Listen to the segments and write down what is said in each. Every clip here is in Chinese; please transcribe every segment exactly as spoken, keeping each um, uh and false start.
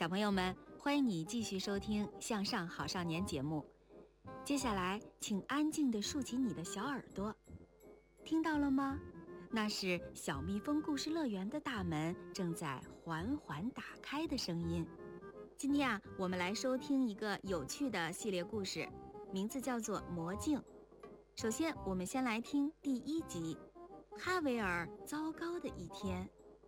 小朋友们，欢迎你继续收听《向上好少年》节目。接下来，请安静地竖起你的小耳朵，听到了吗？那是小蜜蜂故事乐园的大门正在缓缓打开的声音。今天啊，我们来收听一个有趣的系列故事，名字叫做《魔镜》。首先，我们先来听第一集《哈维尔糟糕的一天》。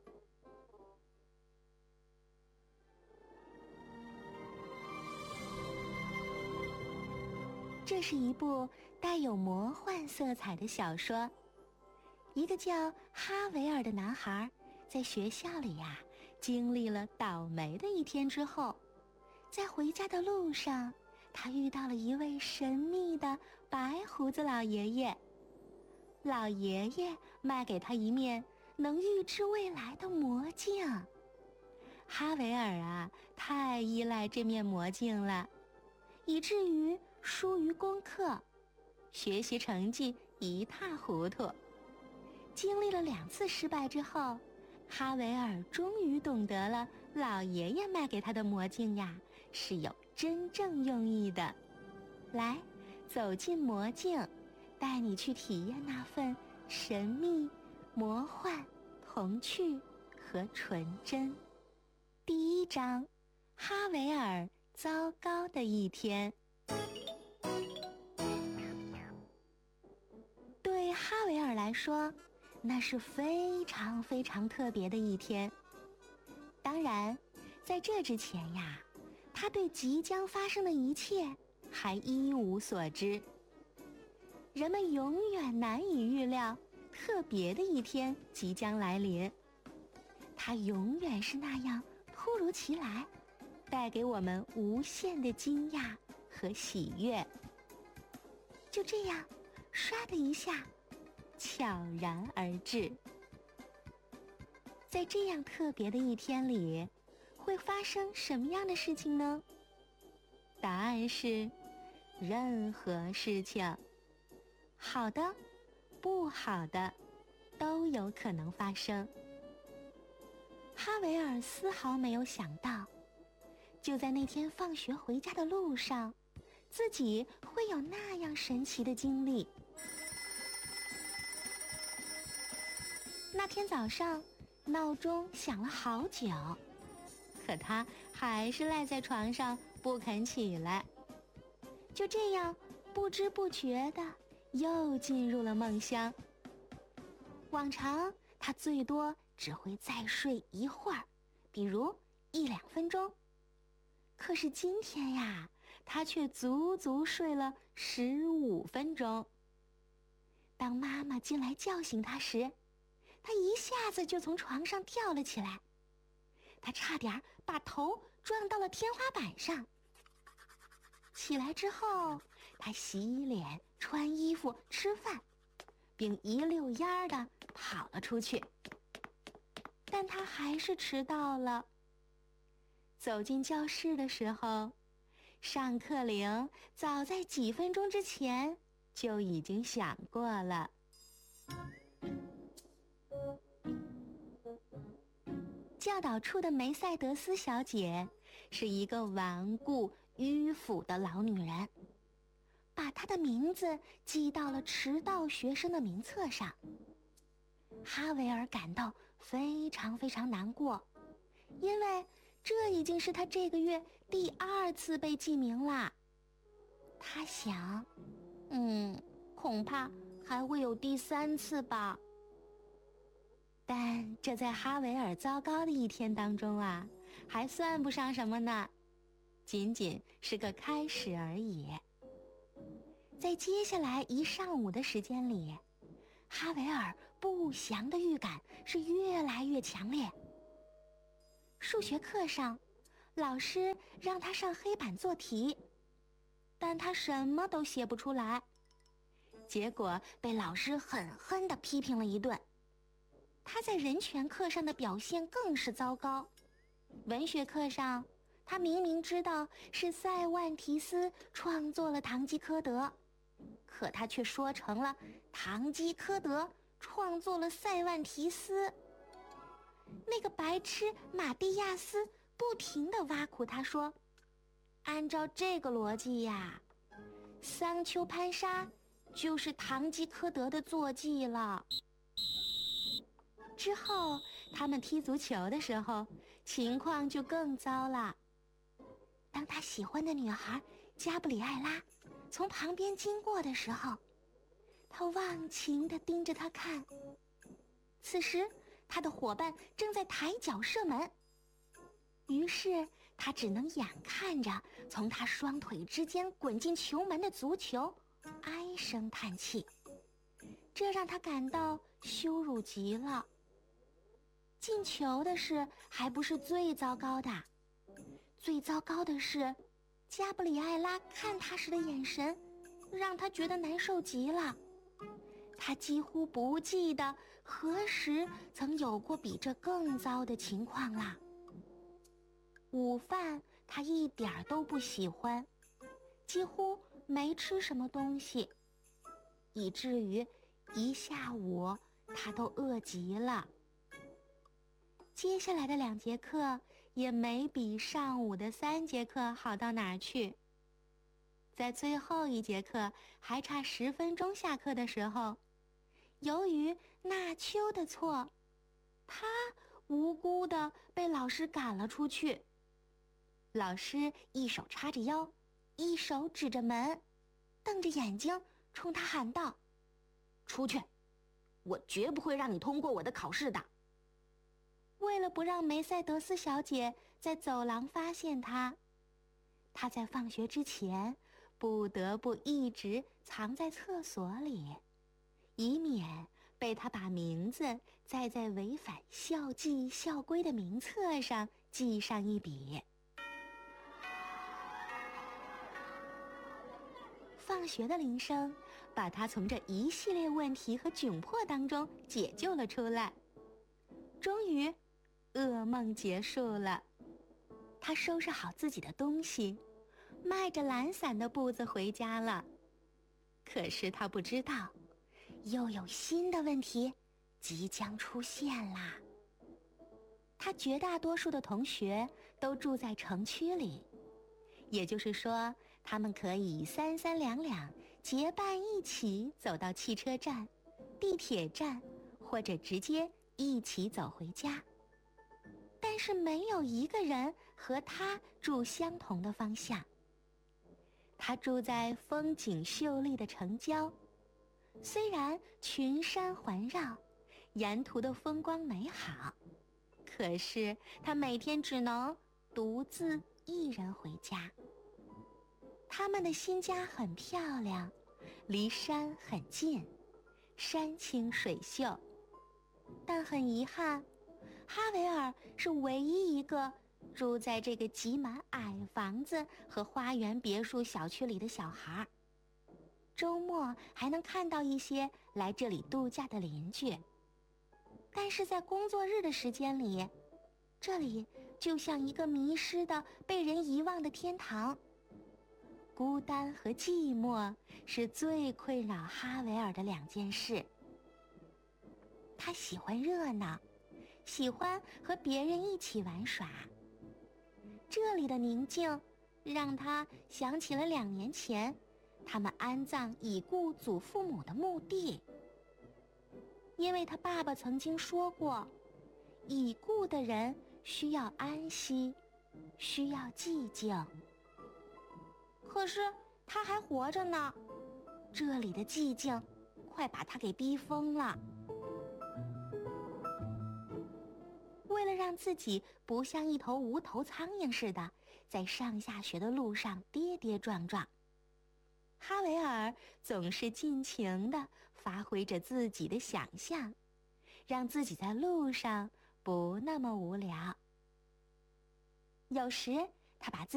这是一部带有魔幻色彩的小说。一个叫哈维尔的男孩在学校里呀、啊，经历了倒霉的一天之后，在回家的路上，他遇到了一位神秘的白胡子老爷爷。老爷爷卖给他一面能预知未来的魔镜。哈维尔啊，太依赖这面魔镜了，以至于疏于功课，学习成绩一塌糊涂。经历了两次失败之后，哈维尔终于懂得了老爷爷卖给他的魔镜呀，是有真正用意的。来，走进魔镜，带你去体验那份神秘、魔幻、童趣和纯真。第一章，哈维尔糟糕的一天。对哈维尔来说，那是非常非常特别的一天。当然，在这之前呀，他对即将发生的一切还一无所知。人们永远难以预料特别的一天即将来临，它永远是那样突如其来，带给我们无限的惊讶和喜悦。就这样，唰的一下，悄然而至。在这样特别的一天里，会发生什么样的事情呢？答案是，任何事情，好的、不好的，都有可能发生。哈维尔丝毫没有想到，就在那天放学回家的路上，自己会有那样神奇的经历。那天早上，闹钟响了好久，可他还是赖在床上不肯起来。就这样，不知不觉的又进入了梦乡。往常他最多只会再睡一会儿，比如一两分钟。可是今天呀，他却足足睡了十五分钟。当妈妈进来叫醒他时，他一下子就从床上跳了起来，他差点把头撞到了天花板上。起来之后，他洗脸、穿衣服、吃饭，并一溜烟儿地跑了出去。但他还是迟到了。走进教室的时候，上课铃早在几分钟之前就已经响过了。教导处的梅赛德斯小姐是一个顽固迂腐的老女人，把她的名字记到了迟到学生的名册上。哈维尔感到非常非常难过，因为这已经是他这个月第二次被记名啦。他想，嗯，恐怕还会有第三次吧。但这在哈维尔糟糕的一天当中啊，还算不上什么呢，仅仅是个开始而已。在接下来一上午的时间里，哈维尔不祥的预感是越来越强烈。数学课上，老师让他上黑板做题，但他什么都写不出来，结果被老师狠狠地批评了一顿。他在人权课上的表现更是糟糕。文学课上，他明明知道是塞万提斯创作了《堂吉诃德》，可他却说成了堂吉诃德创作了塞万提斯。那个白痴马蒂亚斯不停地挖苦他说：“按照这个逻辑呀，桑丘潘沙就是堂吉诃德的坐骑了。”之后，他们踢足球的时候，情况就更糟了。当他喜欢的女孩加布里艾拉从旁边经过的时候，他忘情地盯着她看。此时，他的伙伴正在抬脚射门，于是他只能眼看着从他双腿之间滚进球门的足球，唉声叹气。这让他感到羞辱极了。进球的事还不是最糟糕的，最糟糕的是，加布里艾拉看他时的眼神，让他觉得难受极了。他几乎不记得何时曾有过比这更糟的情况了。午饭他一点儿都不喜欢，几乎没吃什么东西，以至于一下午他都饿极了。接下来的两节课也没比上午的三节课好到哪儿去。在最后一节课还差十分钟下课的时候，由于纳秋的错，他无辜地被老师赶了出去。老师一手叉着腰，一手指着门，瞪着眼睛冲他喊道：“出去！我绝不会让你通过我的考试的。”为了不让梅赛德斯小姐在走廊发现他，他在放学之前不得不一直藏在厕所里，以免被他把名字再在违反校纪校规的名册上记上一笔。放学的铃声把他从这一系列问题和窘迫当中解救了出来。终于，噩梦结束了。他收拾好自己的东西，迈着懒散的步子回家了。可是他不知道，又有新的问题即将出现啦。他绝大多数的同学都住在城区里，也就是说，他们可以三三两两结伴一起走到汽车站、地铁站，或者直接一起走回家。但是没有一个人和他住相同的方向。他住在风景秀丽的城郊，虽然群山环绕，沿途的风光美好，可是他每天只能独自一人回家。他们的新家很漂亮，离山很近，山清水秀，但很遗憾，哈维尔是唯一一个住在这个挤满矮房子和花园别墅小区里的小孩。周末还能看到一些来这里度假的邻居，但是在工作日的时间里，这里就像一个迷失的、被人遗忘的天堂。孤单和寂寞是最困扰哈维尔的两件事。他喜欢热闹，喜欢和别人一起玩耍。这里的宁静让他想起了两年前他们安葬已故祖父母的墓地。因为他爸爸曾经说过，已故的人需要安息，需要寂静。可是他还活着呢，这里的寂静快把他给逼疯了。为了让自己不像一头无头苍蝇似的在上下学的路上跌跌撞撞，哈维尔总是尽情地发挥着自己的想象，让自己在路上不那么无聊。有时他把自己